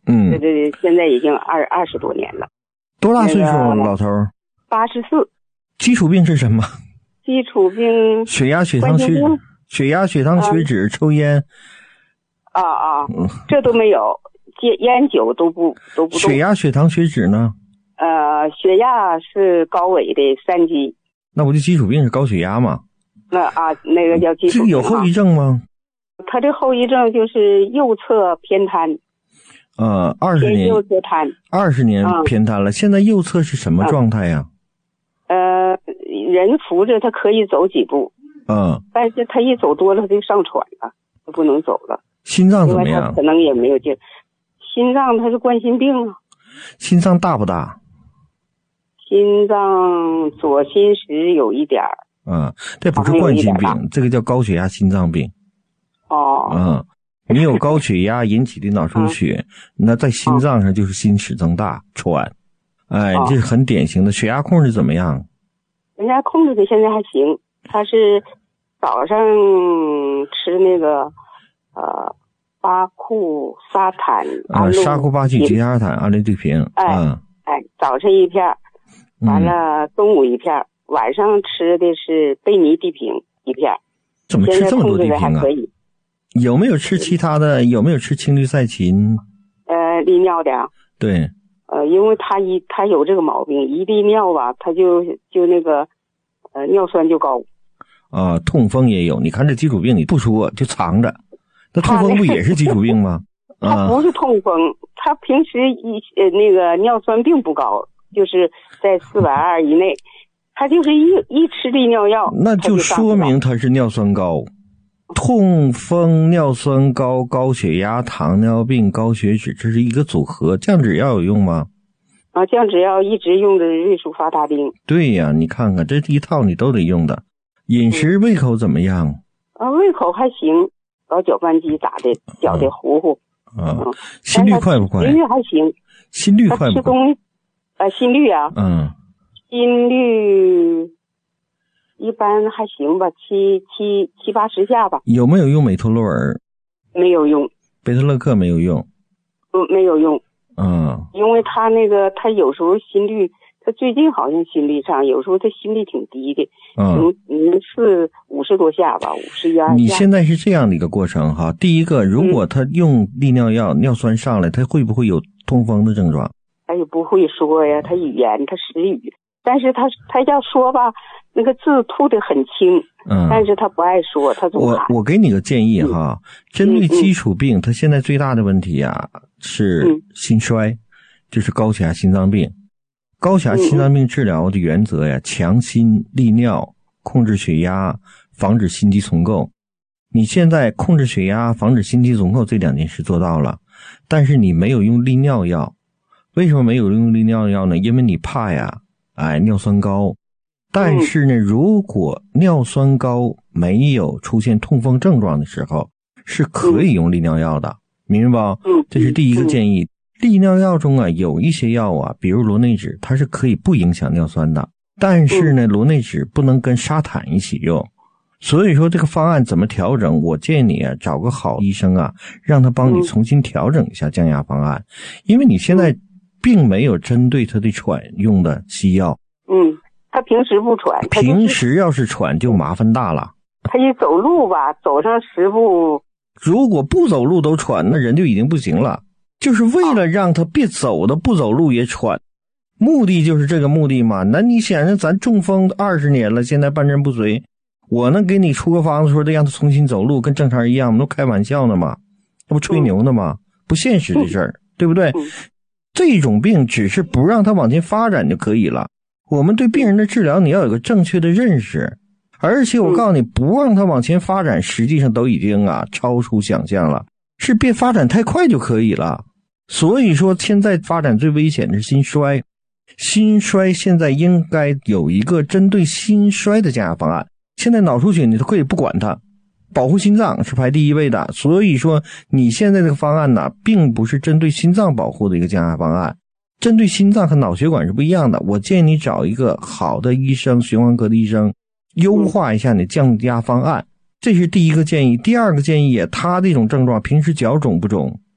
这现在已经20多年了。 多大岁数了，老头 ？84。 基础病是什么？ 基础病血压、血糖、血糖、血脂、抽烟。 这都没有，戒烟酒都不动。 血压、血糖、血脂呢？ 血压是高危的3级。 那不就基础病是高血压吗？ 那个叫基础病。 这个有后遗症吗？ 他这后遗症就是右侧偏瘫。 20年。 右侧瘫。 20年偏瘫了，现在右侧是什么状态呀？ 人扶着他可以走几步。但是他一走多了他就上喘了，他不能走了。 心脏怎么样？ 可能也没有劲。心脏他是冠心病啊。 心脏大不大？ 心脏左心室有一点。 这不是冠心病，这个叫高血压心脏病。你有高血压引起的脑出血，那在心脏上就是心室增大、喘。这是很典型的。血压控制怎么样？ 人家控制的现在还行，他是早上吃那个巴库沙坦沙库巴济吉沙坦阿利对平。 早上一片，完了中午一片，晚上吃的是贝尼地平一片。 怎么吃这么多地平啊？ 可以。 有没有吃其他的？有没有吃青绿噻嗪？ 利尿的。 对。 因为他有这个毛病，一利尿吧，他就那个尿酸就高。 痛风也有，你看这基础病你不说就藏着，那痛风不也是基础病吗？ 他不是痛风，他平时那个尿酸并不高，就是在420以内，他就是一吃利尿药， 那就说明他是尿酸高。痛风、尿酸高、高血压、糖尿病、高血脂，这是一个组合。降脂药有用吗？ 降脂药一直用的瑞舒发他定。对呀，你看看这一套你都得用的。饮食胃口怎么样？ 胃口还行，搞搅拌机打的搅的糊糊。 心率快不快？ 心率还行。 心率快不快？ 心率啊。心率一般还行吧，70-80下吧。 有没有用美托洛尔？ 没有用。 贝特勒克没有用？ 没有用。因为他有时候心率，他最近好像心率上，有时候他心率挺低的，是50多下吧，51、22下。 你现在是这样的一个过程哈。第一个，如果他用利尿药，尿酸上来，他会不会有痛风的症状？ 他也不会说呀，他语言他失语，但是他要说吧，那个字吐得很轻，但是他不爱说，他总喊。 我给你个建议哈，针对基础病，他现在最大的问题是心衰，就是高血压心脏病。高血压心脏病治疗的原则强心利尿，控制血压，防止心肌重构。你现在控制血压，防止心肌重构这2件事做到了，但是你没有用利尿药。为什么没有用利尿药呢？因为你怕尿酸高。但是呢，如果尿酸高没有出现痛风症状的时候，是可以用利尿药的，明白吧？这是第一个建议。利尿药中有一些药比如螺内酯，它是可以不影响尿酸的，但是呢，螺内酯不能跟沙坦一起用。所以说这个方案怎么调整，我建议你找个好医生让他帮你重新调整一下降压方案。因为你现在并没有针对他的喘用的西药。 他平时不喘， 平时要是喘就麻烦大了。 他一走路吧，走上10步， 如果不走路都喘，那人就已经不行了。就是为了让他别走的不走路也喘，目的就是这个目的嘛。那你想想，咱中风20年了，现在半身不遂，我能给你出个方子说得让他重新走路跟正常人一样，都开玩笑呢吗？那不吹牛呢吗？不现实的事儿，对不对？这种病只是不让他往前发展就可以了。我们对病人的治疗你要有个正确的认识，而且我告诉你，不让他往前发展实际上都已经超出想象了，是别发展太快就可以了。所以说现在发展最危险的是心衰，心衰现在应该有一个针对心衰的降压方案。现在脑出血你都可以不管它，保护心脏是排第一位的。所以说你现在这个方案并不是针对心脏保护的一个降压方案，针对心脏和脑血管是不一样的。我建议你找一个好的医生，循环科的医生，优化一下你降压方案，这是第一个建议。第二个建议，他这种症状平时脚肿不肿？